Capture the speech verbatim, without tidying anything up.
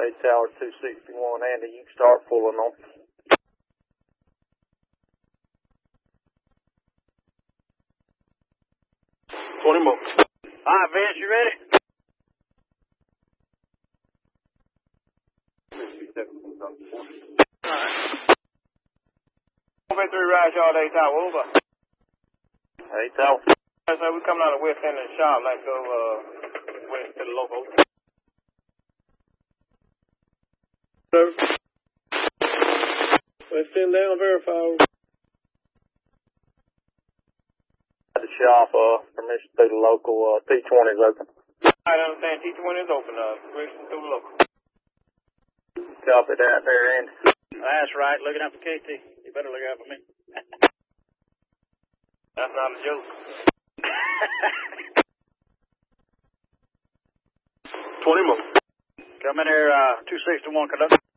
eight Tower two sixty-one, Andy, you can start pulling on. twenty more. All right, Vince, you ready? Over three right yard, eight Tower, over. eight Tower. So we coming out of the west end of the shop, like go uh, west to the local. Sir. West end down, verify. The shop, uh, permission through the local, uh, T twenty is open. I understand T twenty is open, uh, permission through the local. Copy that there, Andy. That's right, looking out for K T. You better look out for me. That's not a joke. twenty more. Come in here, uh, two sixty-one, conductor.